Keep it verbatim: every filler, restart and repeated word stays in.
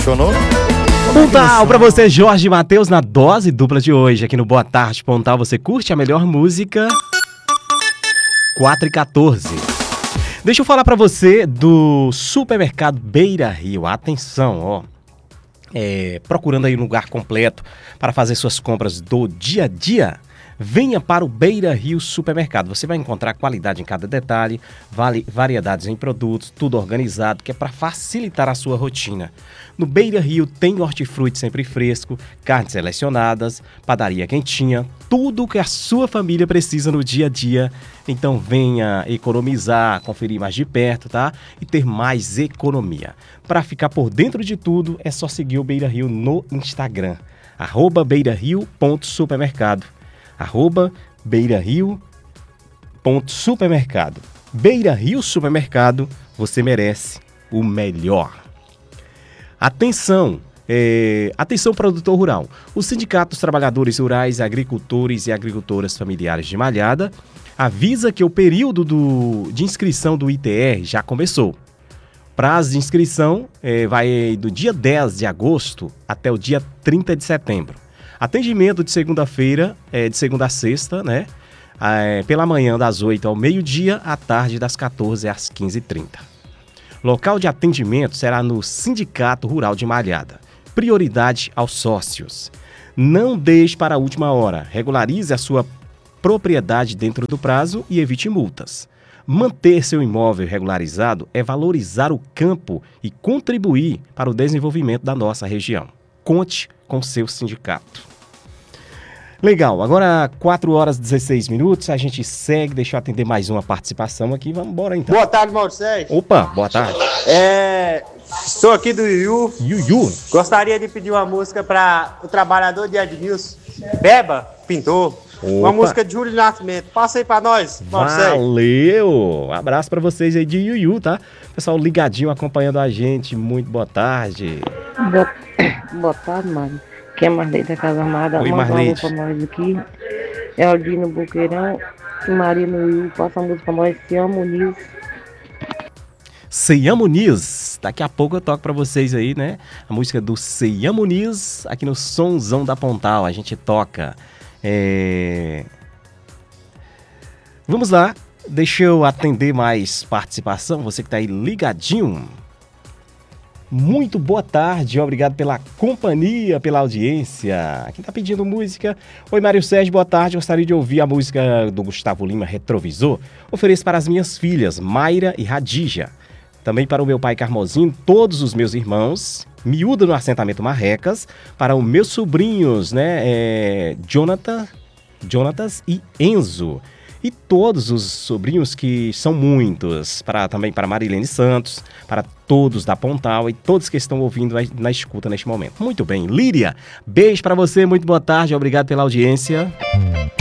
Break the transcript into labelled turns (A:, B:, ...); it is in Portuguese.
A: Funcionou?
B: Pontal pra você, Jorge Mateus, na dose dupla de hoje. Aqui no Boa Tarde Pontal, você curte a melhor música? quatro e quatorze. Deixa eu falar pra você do supermercado Beira Rio. Atenção, ó. É, procurando aí um lugar completo para fazer suas compras do dia a dia? Venha para o Beira Rio Supermercado. Você vai encontrar qualidade em cada detalhe, vale, variedades em produtos, tudo organizado, que é para facilitar a sua rotina. No Beira Rio tem hortifruti sempre fresco, carnes selecionadas, padaria quentinha, tudo o que a sua família precisa no dia a dia. Então venha economizar, conferir mais de perto, tá? E ter mais economia. Para ficar por dentro de tudo, é só seguir o Beira Rio no Instagram, arroba beirario ponto supermercado. Arroba beirario ponto supermercado. Beira Rio Supermercado, você merece o melhor. Atenção, é, atenção produtor rural. O Sindicato dos Trabalhadores Rurais, Agricultores e Agricultoras Familiares de Malhada avisa que o período do, de inscrição do I T R já começou. Prazo de inscrição é, vai do dia dez de agosto até o dia trinta de setembro. Atendimento de segunda-feira, é, de segunda a sexta, né? É, pela manhã das oito ao meio-dia, à tarde das quatorze às quinze e trinta. Local de atendimento será no Sindicato Rural de Malhada. Prioridade aos sócios. Não deixe para a última hora. Regularize a sua propriedade dentro do prazo e evite multas. Manter seu imóvel regularizado é valorizar o campo e contribuir para o desenvolvimento da nossa região. Conte com seu sindicato. Legal, agora quatro horas e dezesseis minutos, a gente segue, deixa eu atender mais uma participação aqui, vamos embora então.
C: Boa tarde, Mauricés.
B: Opa, boa tarde.
C: É, estou aqui do Yuyu.
B: Yuyu.
C: Gostaria de pedir uma música para o trabalhador de Edmilson, Beba Pintor.
B: Opa.
C: Uma música de Júlio Nascimento. Passa aí para nós, Mauricés.
B: Valeu, um abraço para vocês aí de Yuyu, tá? Pessoal ligadinho, acompanhando a gente, muito boa tarde.
D: Boa, boa tarde, Mário. Que é Marley da Casa Amada.
B: Oi,
D: Manda
B: Marley.
D: uma música pra nós aqui. É Aldino Boqueirão e Maria no Rio. Passa a música pra nós. Se amo, Nis.
B: Seiamo Nis. Daqui a pouco eu toco pra vocês aí, né? A música do Seiamo Nis aqui no Sonzão da Pontal. A gente toca. É... Vamos lá. Deixa eu atender mais participação. Você que tá aí ligadinho. Muito boa tarde, obrigado pela companhia, pela audiência. Quem tá pedindo música? Oi, Mário Sérgio, boa tarde. Gostaria de ouvir a música do Gustavo Lima, Retrovisor. Ofereço para as minhas filhas, Mayra e Radija. Também para o meu pai Carmozinho, todos os meus irmãos. Miúda no assentamento Marrecas. Para os meus sobrinhos, né? É, Jonathan, Jonatas e Enzo. E todos os sobrinhos, que são muitos, para, também para Marilene Santos, para todos da Pontal e todos que estão ouvindo na escuta neste momento. Muito bem, Líria, beijo para você, muito boa tarde, obrigado pela audiência.